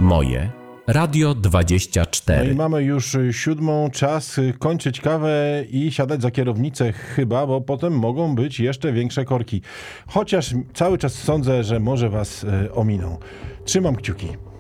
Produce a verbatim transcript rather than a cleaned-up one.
Moje Radio dwadzieścia No cztery. i mamy już siódmą, czas kończyć kawę i siadać za kierownicę chyba, bo potem mogą być jeszcze większe korki. Chociaż cały czas sądzę, że może was e, ominą. Trzymam kciuki.